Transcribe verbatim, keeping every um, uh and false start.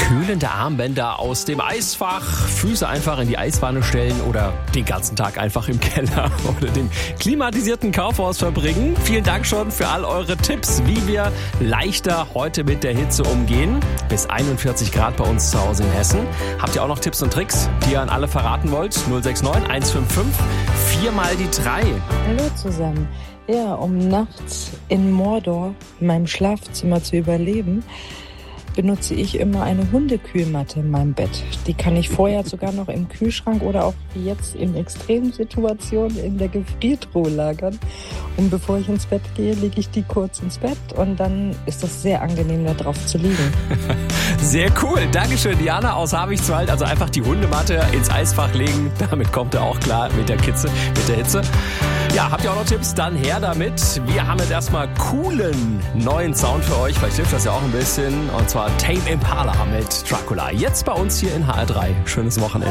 Kühlende Armbänder aus dem Eisfach, Füße einfach in die Eiswanne stellen oder den ganzen Tag einfach im Keller oder dem klimatisierten Kaufhaus verbringen. Vielen Dank schon für all eure Tipps, wie wir leichter heute mit der Hitze umgehen. Bis einundvierzig Grad bei uns zu Hause in Hessen. Habt ihr auch noch Tipps und Tricks, die ihr an alle verraten wollt? null sechs neun eins fünf fünf vier mal die drei. Hallo zusammen. Ja, um nachts in Mordor, in meinem Schlafzimmer zu überleben, benutze ich immer eine Hundekühlmatte in meinem Bett. Die kann ich vorher sogar noch im Kühlschrank oder auch wie jetzt in Extremsituationen in der Gefriertruhe lagern. Und bevor ich ins Bett gehe, lege ich die kurz ins Bett und dann ist das sehr angenehm, da drauf zu liegen. Sehr cool. Dankeschön, Diana aus Habichtswald. Also einfach die Hundematte ins Eisfach legen. Damit kommt er auch klar mit der Kitze, mit der Hitze. Ja, habt ihr auch noch Tipps? Dann her damit. Wir haben jetzt erstmal coolen neuen Sound für euch. Vielleicht hilft das ja auch ein bisschen. Und zwar Tame Impala mit Dracula. Jetzt bei uns hier in H R drei. Schönes Wochenende.